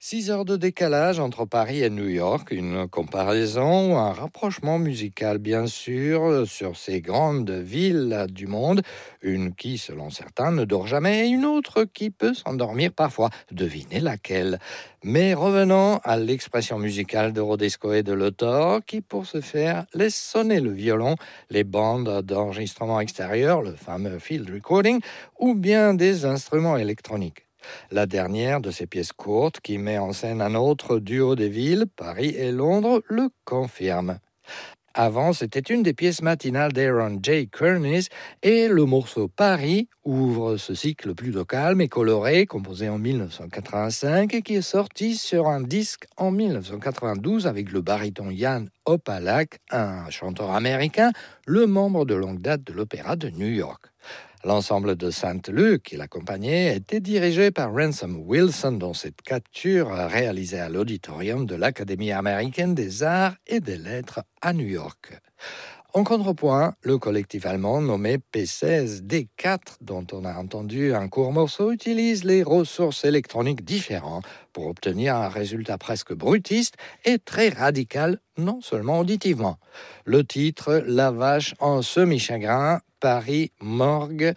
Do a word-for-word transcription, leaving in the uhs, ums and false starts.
Six heures de décalage entre Paris et New York, une comparaison ou un rapprochement musical bien sûr sur ces grandes villes du monde, une qui selon certains ne dort jamais et une autre qui peut s'endormir parfois. Devinez laquelle. Mais revenons à l'expression musicale de Rodesco et de l'auteur qui pour ce faire laisse sonner le violon, les bandes d'enregistrement extérieur, le fameux field recording, ou bien des instruments électroniques. La dernière de ces pièces courtes, qui met en scène un autre duo des villes, Paris et Londres, le confirme. Avant, c'était une des pièces matinales d'Aaron J. Kernis et le morceau Paris ouvre ce cycle plutôt calme et coloré, composé en dix-neuf cent quatre-vingt-cinq et qui est sorti sur un disque en dix-neuf cent quatre-vingt-douze avec le baryton Jan Opalak, un chanteur américain, le membre de longue date de l'Opéra de New York. L'ensemble de Saint-Luc qui l'accompagnait était dirigé par Ransom Wilson dans cette capture réalisée à l'auditorium de l'Académie américaine des arts et des lettres à New York. En contrepoint, le collectif allemand nommé P seize D quatre, dont on a entendu un court morceau, utilise les ressources électroniques différentes pour obtenir un résultat presque brutiste et très radical, non seulement auditivement. Le titre « La vache en semi-chagrin », Paris Morgue,